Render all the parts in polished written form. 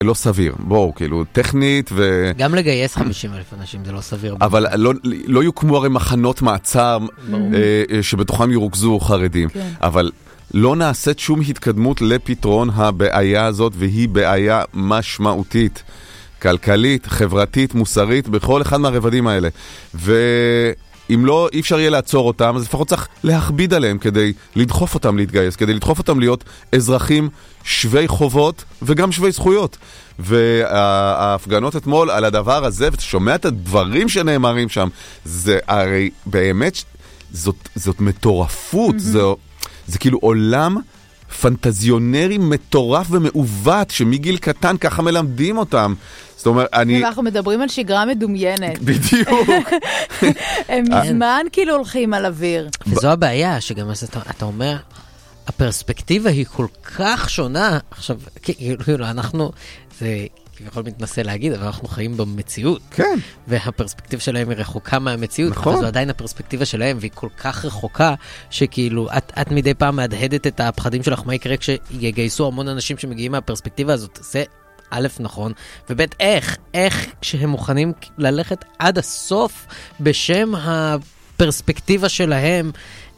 לא סביר. בואו, כאילו, טכנית ו... גם לגייס 50,000 אנשים זה לא סביר. אבל לא יוקמו הרי מחנות מעצר שבתוכם ירוכזו חרדים. אבל לא נעשית שום התקדמות לפתרון הבעיה הזאת, והיא בעיה משמעותית, כלכלית, חברתית, מוסרית, בכל אחד מהרבדים האלה. אם לא, אי אפשר יהיה לעצור אותם, אז לפחות צריך להכביד עליהם כדי לדחוף אותם להתגייס, כדי לדחוף אותם להיות אזרחים שווי חובות וגם שווי זכויות. וההפגנות אתמול על הדבר הזה, ואתה שומע את הדברים שנאמרים שם, זה הרי באמת, זאת מטורפות, זה כאילו עולם פנטזיונרי מטורף ומעוות, שמגיל קטן ככה מלמדים אותם. זאת אומרת, אנחנו מדברים על שגרה מדומיינת. בדיוק. הם מזמן כאילו הולכים על אוויר. וזו הבעיה, שגם אתה אומר, הפרספקטיבה היא כל כך שונה. עכשיו, כאילו, אנחנו, זה כביכול מתנסה להגיד, אבל אנחנו חיים במציאות. כן. והפרספקטיבה שלהם היא רחוקה מהמציאות. נכון. אבל זו עדיין הפרספקטיבה שלהם, והיא כל כך רחוקה, שכאילו, את מדי פעם מהדהדת את הפחדים שלך, מה יקרה כשיגייסו המון אנשים שמגיעים מהפרספקטיבה הזאת. זה א', נכון, וב', איך כשהם מוכנים ללכת עד הסוף בשם הפרספקטיבה שלהם,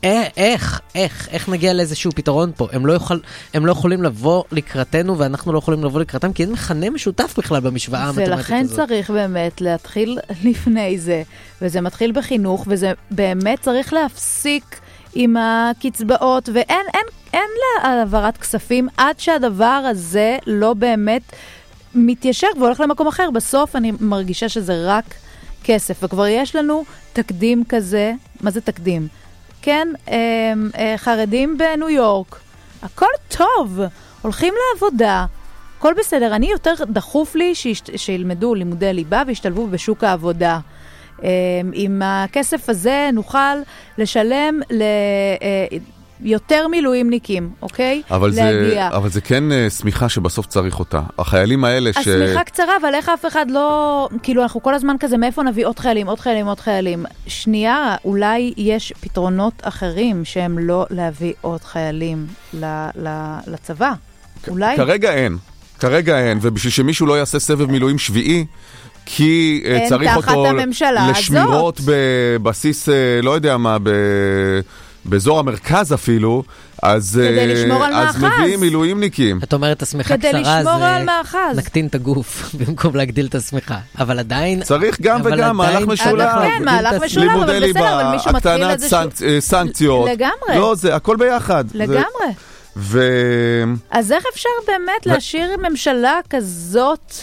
איך נגיע לאיזשהו פתרון פה? הם לא יכולים לבוא לקראתנו, ואנחנו לא יכולים לבוא לקראתם, כי אין מכנה משותף בכלל במשוואה המתמטית הזאת. ולכן צריך באמת להתחיל לפני זה, וזה מתחיל בחינוך, וזה באמת צריך להפסיק עם הקצבאות, ואין להעברת כספים, עד שהדבר הזה לא באמת מתיישר והולך למקום אחר. בסוף אני מרגישה שזה רק כסף, וכבר יש לנו תקדים כזה. מה זה תקדים? כן, חרדים בניו יורק, הכל טוב, הולכים לעבודה, הכל בסדר. אני יותר דחוף לי שילמדו לימודי ליבה וישתלבו בשוק העבודה. עם הכסף הזה נוכל לשלם יותר מילואימניקים, אוקיי? אבל זה כן סמיכה שבסוף צריך אותה. החיילים האלה הסמיכה קצרה, אבל איך אף אחד לא... כאילו, אנחנו כל הזמן כזה, מאיפה נביא עוד חיילים, עוד חיילים, עוד חיילים? שנייה, אולי יש פתרונות אחרים שהם לא להביא עוד חיילים לצבא. אולי... כרגע אין, ובשביל שמישהו לא יעשה סבב מילואים שביעי, כי צריך אותו לשמירות בבסיס, לא יודע מה, באזור המרכז אפילו, אז מביאים מילואימניקים. את אומרת, השמיכה קצרה, זה נקטין את הגוף, במקום להגדיל את השמיכה. אבל עדיין... צריך גם וגם, מהלך משולב. כן, מהלך משולב, אבל בסדר, אבל מישהו מתחיל הקטנת סנקציות. לגמרי. לא, זה הכל ביחד. לגמרי. אז איך אפשר באמת להשאיר ממשלה כזאת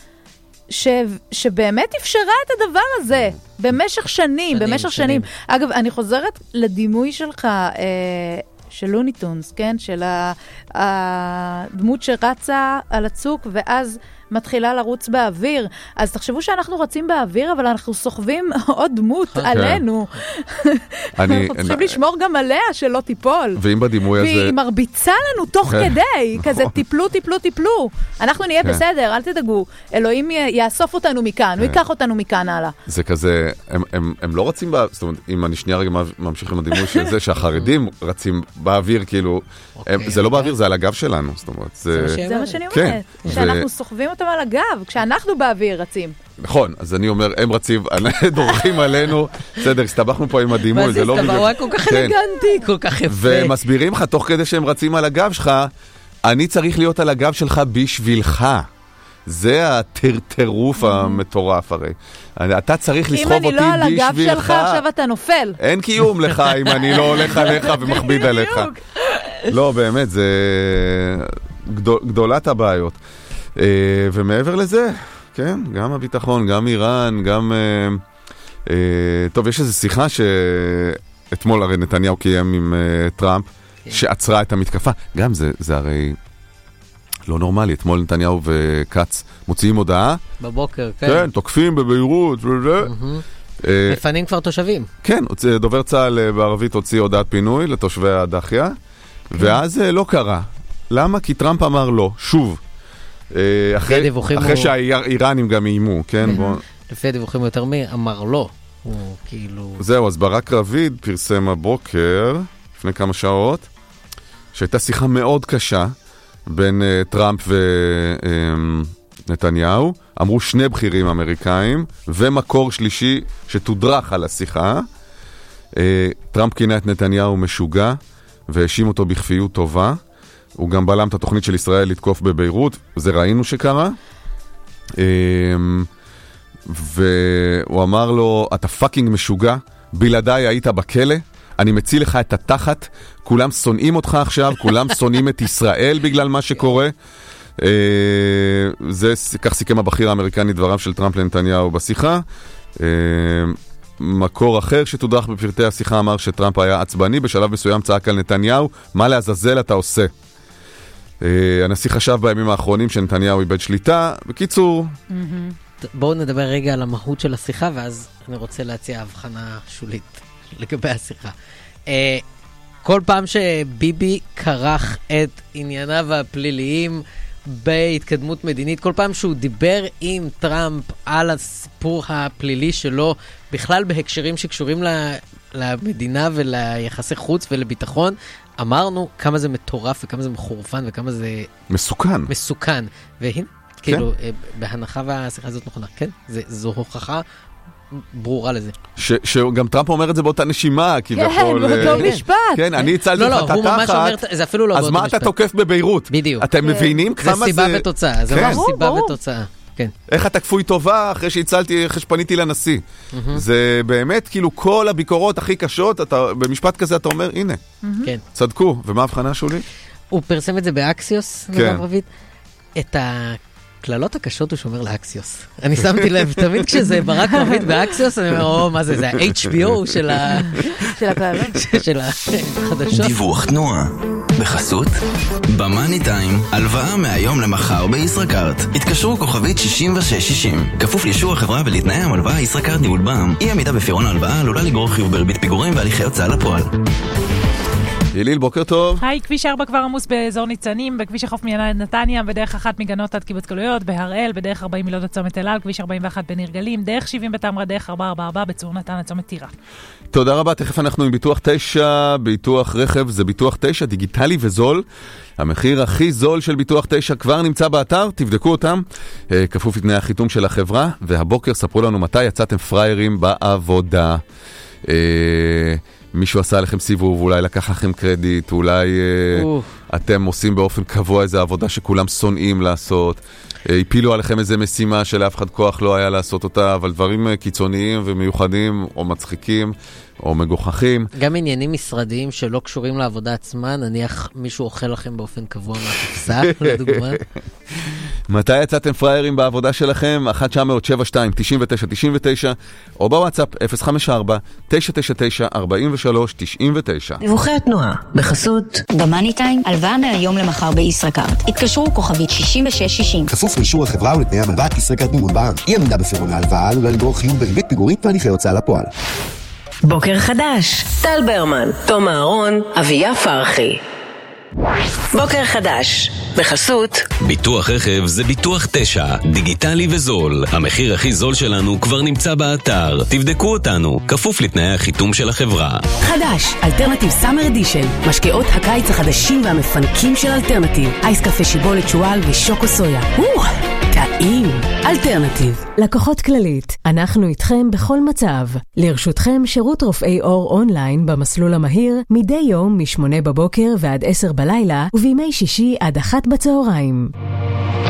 שבאמת אפשרה את הדבר הזה במשך שנים. אגב, אני חוזרת לדימוי שלך, של לוניטונס, כן? של הדמות שרצה על הצוק ואז מתחילה לרוץ באוויר. אז תחשבו שאנחנו רצים באוויר, אבל אנחנו סוחבים עוד דמות עלינו. אנחנו צריכים לשמור גם עליה שלא תיפול. ואם בדימוי הזה... והיא מרביצה לנו תוך כדי, כזה טיפלו. אנחנו נהיה בסדר, אל תדאגו. אלוהים יאסוף אותנו מכאן, הוא ייקח אותנו מכאן הלאה. זה כזה, הם לא רצים זאת אומרת, אם אני שנייה רגע ממשיך עם הדימוי של זה, שהחרדים רצים באוויר, כאילו, זה לא באוויר, זה על הגב שלנו. זאת אומרת, זה מה שאני אומרת. שאנחנו סוחבים אותם על הגב, כשאנחנו באוויר רצים. נכון, אז אני אומר, הם רצים, דורכים עלינו, בסדר, הסתבכנו פה עם הדימוי, זה לא... מה זה הסתבר? הוא היה כל כך אלגנטי, כל כך יפה. ומסבירים לך, תוך כדי שהם רצים על הגב שלך, אני צריך להיות על הגב שלך בשבילך. זה הטירוף המטורף הרי. אתה צריך לסחוב אותי בשבילך. אם אני לא על הגב שלך, עכשיו אתה נופל. אין קיום לך אם אני לא הולך עליך ומכביד עליך. לא, באמת, זה גדולת הבעיות. ומעבר לזה, כן, גם הביטחון, גם איראן, גם... טוב, יש איזו שיחה שאתמול הרי נתניהו קיים עם טראמפ, שעצרה את המתקפה. גם זה הרי לא נורמלי. אתמול נתניהו וקץ מוציאים הודעה. בבוקר, כן. כן, תוקפים בביירות וזה. מפנים כבר תושבים. כן, דובר צה"ל בערבית הוציא הודעת פינוי לתושבי הדחיה, ואז לא קרה. למה? כי טראמפ אמר לא, שוב. אחרי שהאיראנים גם איימו, כן? לפי הדיווחים יותר אמר לא. זהו, אז ברק רביד פרסם הבוקר, לפני כמה שעות, שהייתה שיחה מאוד קשה בין טראמפ נתניהו, אמרו שני בכירים אמריקאים, ומקור שלישי שתודרך על השיחה. טראמפ כינה את נתניהו משוגע, והאשים אותו בכפיות טובה. הוא גם בלם את התוכנית של ישראל לתקוף בביירות, זה ראינו שקרה. והוא אמר לו, אתה פאקינג משוגע, בלעדיי היית בכלא, אני מציל לך את התחת, כולם שונאים אותך עכשיו, כולם שונאים את ישראל בגלל מה שקורה. כך סיכם הבכיר האמריקני דבריו של טראמפ לנתניהו בשיחה. מקור אחר שתודרך בפרטי השיחה אמר שטראמפ היה עצבני, בשלב מסוים צעק על נתניהו, מה לעזאזל אתה עושה? הנשיא חשב בימים האחרונים שנתניהו איבד שליטה. בקיצור... בואו נדבר רגע על המהות של השיחה, ואז אני רוצה להציע הבחנה שולית לגבי השיחה. כל פעם שביבי קרח את ענייניו הפליליים בהתקדמות מדינית, כל פעם שהוא דיבר עם טראמפ על הסיפור הפלילי שלו, בכלל בהקשרים שקשורים למדינה וליחסי חוץ ולביטחון, אמרנו כמה זה מטורף וכמה זה מחורפן וכמה זה... מסוכן. והנה, כאילו, בהנחה והשיחה הזאת נכונה. כן, זו הוכחה ברורה לזה. שגם טראמפ אומר את זה באותה נשימה, כביכול. כן, באותו משפט. כן, אני הצלתי לך את התחת, זה אפילו לא באותו משפט. אז מה אתה תוקף בביירות? בדיוק. אתם מבינים כמה זה... זה סיבה ותוצאה, זה ממש סיבה ותוצאה. כן. איך אתה כפוי טובה אחרי שהצלתי, אחרי שפניתי לנשיא. זה באמת, כאילו, כל הביקורות הכי קשות, במשפט כזה אתה אומר, הנה, צדקו. ומה ההבחנה שולית? הוא פרסם את זה באקסיוס, את הכללות הקשות הוא שומר לאקסיוס. אני שמתי לב, תמיד כשזה ברק רביד באקסיוס, אני אומר, מה זה, זה ה-HBO של הכללות? של החדשות. דיווח תנועה. בחסות במאני טיים, הלוואה מהיום למחר בישראכרט. התקשרו כוכבית 6660. כפוף לאישור החברה ולתנאי המלוואה ישראכרט ניהול בע"מ. אי עמידה בפירעון ההלוואה עלולה לגרור חיוב בריבית פיגורים והליכי הוצאה לפועל. יליל, בוקר טוב. היי, כביש 4 כבר עמוס באזור ניצנים, בכביש החוף נתניה, בדרך 1 מגנות עד קיבוץ גלויות, בהראל, בדרך 40 מילות עד צומת אל על, כביש 41 בניר גלים, דרך 70 בתמרה, דרך 444 בצור נתן עד צומת טירה. תודה רבה, תכף אנחנו עם ביטוח 9, ביטוח רכב, זה ביטוח 9, דיגיטלי וזול. המחיר הכי זול של ביטוח 9 כבר נמצא באתר, תבדקו אותם, כפוף לתנאי החיתום של החברה, והבוקר ספרו לנו מתי יצאתם פריירים בעבודה. מישהו עשה לכם סיבוב, אולי לקח לכם קרדיט, אולי אתם עושים באופן קבוע איזו עבודה שכולם שונאים לעשות, הפילו עליכם איזו משימה שלאף אחד כוח לא היה לעשות אותה, אבל דברים קיצוניים ומיוחדים או מצחיקים או מגוחכים. גם עניינים משרדיים שלא קשורים לעבודה עצמה, נניח מישהו אוכל לכם באופן קבוע מהקופסה, לדוגמה. מתי יצאתם פריירים בעבודה שלכם? 1-900-72-99-99 או בוואטסאפ 054-999-43-99. דיווחי התנועה בחסות במאני טיים, הלוואה מהיום למחר בישראכרט. התקשרו כוכבית 6660. כפוף לאישור החברה ולתנאי המלווה ישראכרט ניהול בע"מ. אי עמידה בפירעון ההלוואה עלולה לגרור חיוב בריבית פיגורים והליכי הוצאה לפועל. בוקר חדש, טל ברמן, תום אהרון, אביה פרחי. בוקר חדש, בחסות ביטוח רכב זה ביטוח 9, דיגיטלי וזול. המחיר הכי זול שלנו כבר נמצא באתר, תבדקו אותנו, כפוף לתנאי החיתום של החברה. חדש, אלטרנטיב סאמר אדישן, משקאות הקיץ החדשים והמפנקים של אלטרנטיב, אייס קפה שיבולת שואל ושוקו סויה. טעים, אלטרנטיב. לקוחות כללית, אנחנו איתכם בכל מצב. לרשותכם שירות רופאי אור אונליין במסלול המהיר, מדי יום מ-8 בבוקר ועד 10 בלילה, ובימי שישי עד 1 בצהריים.